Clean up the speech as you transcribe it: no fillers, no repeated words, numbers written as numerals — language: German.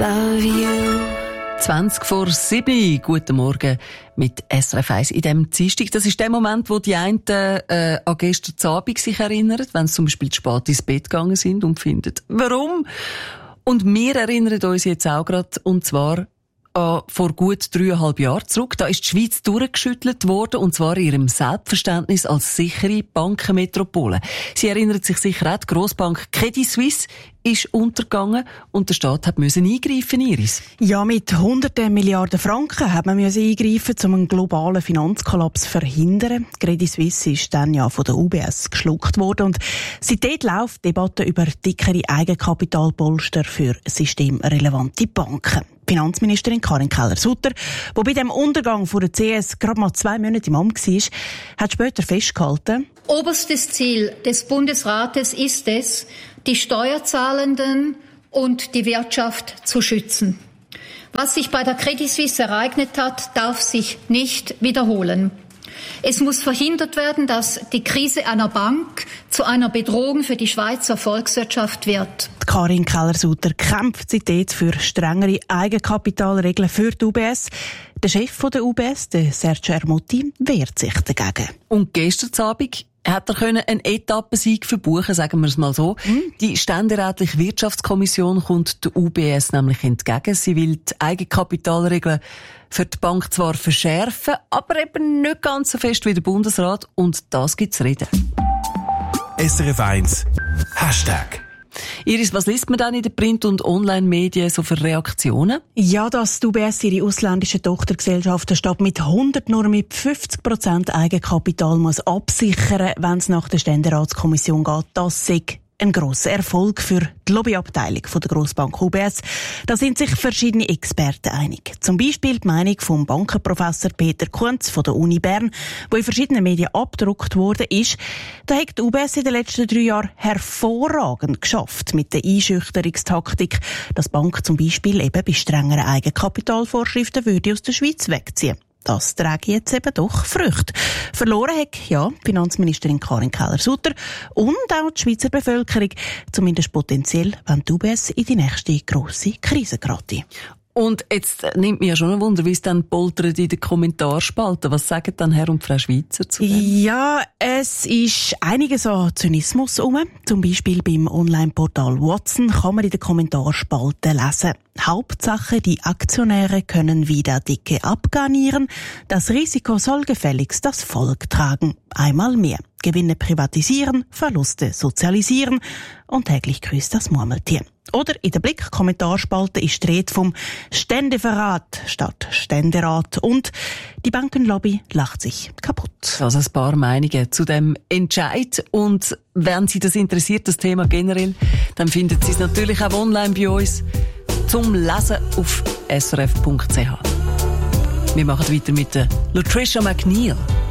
love you. 7:20. Guten Morgen mit SRF 1 in diesem Dienstag. Das ist der Moment, wo die einen an gestern Abend sich erinnern, wenn sie zum Beispiel zu spät ins Bett gegangen sind und finden, warum? Und wir erinnern uns jetzt auch gerade, und zwar vor gut 3,5 Jahren zurück. Da ist die Schweiz durchgeschüttelt worden, und zwar in ihrem Selbstverständnis als sichere Bankenmetropole. Sie erinnern sich sicher auch, die Grossbank Credit Suisse ist untergegangen und der Staat musste eingreifen, Iris. Ja, mit hunderten Milliarden Franken hat man eingreifen, um einen globalen Finanzkollaps zu verhindern. Credit Suisse ist dann ja von der UBS geschluckt worden und seitdem läuft die Debatte über dickere Eigenkapitalpolster für systemrelevante Banken. Finanzministerin Karin Keller-Sutter, die bei dem Untergang von der CS gerade mal 2 Monate im Amt war, hat später festgehalten: Oberstes Ziel des Bundesrates ist es, die Steuerzahlenden und die Wirtschaft zu schützen. Was sich bei der Credit Suisse ereignet hat, darf sich nicht wiederholen. Es muss verhindert werden, dass die Krise einer Bank zu einer Bedrohung für die Schweizer Volkswirtschaft wird. Karin Keller-Sutter kämpft seitdem für strengere Eigenkapitalregeln für die UBS. Der Chef der UBS, der Sergio Ermotti, wehrt sich dagegen. Und gestern Abend hat er einen Etappensieg verbuchen, sagen wir es mal so. Die ständerätliche Wirtschaftskommission kommt der UBS nämlich entgegen. Sie will die Eigenkapitalregeln für die Bank zwar verschärfen, aber eben nicht ganz so fest wie der Bundesrat. Und das gibt's zu reden. SRF 1 Hashtag. Iris, was liest man dann in den Print- und Online-Medien so für Reaktionen? Ja, dass die UBS ihre ausländischen Tochtergesellschaften statt mit 100 nur mit 50% Eigenkapital muss absichern, wenn es nach der Ständeratskommission geht, das sei ein grosser Erfolg für die Lobbyabteilung der Grossbank UBS. Da sind sich verschiedene Experten einig. Zum Beispiel die Meinung vom Bankenprofessor Peter Kunz von der Uni Bern, wo in verschiedenen Medien abgedruckt worden ist. Da hat die UBS in den letzten 3 Jahren hervorragend geschafft mit der Einschüchterungstaktik, dass die Bank zum Beispiel eben bei strengeren Eigenkapitalvorschriften würde aus der Schweiz wegziehen. Das trage jetzt eben doch Früchte. Verloren hat ja Finanzministerin Karin Keller-Sutter und auch die Schweizer Bevölkerung, zumindest potenziell, wenn die UBS in die nächste grosse Krise gerate. Und jetzt nimmt mich ja schon ein Wunder, wie es dann poltert in den Kommentarspalten. Was sagen dann Herr und Frau Schweizer zu dem? Ja, es ist einiges an Zynismus herum. Zum Beispiel beim Online-Portal Watson kann man in den Kommentarspalten lesen: Hauptsache, die Aktionäre können wieder dicke abgarnieren. Das Risiko soll gefälligst das Volk tragen. Einmal mehr. Gewinne privatisieren, Verluste sozialisieren und täglich grüßt das Murmeltier. Oder in der Blick-Kommentarspalte ist die Rede vom Ständeverrat statt Ständerat und die Bankenlobby lacht sich kaputt. Also ein paar Meinungen zu dem Entscheid, und wenn Sie das interessiert, das Thema generell, dann finden Sie es natürlich auch online bei uns zum Lesen auf srf.ch. Wir machen weiter mit der Latricia McNeil.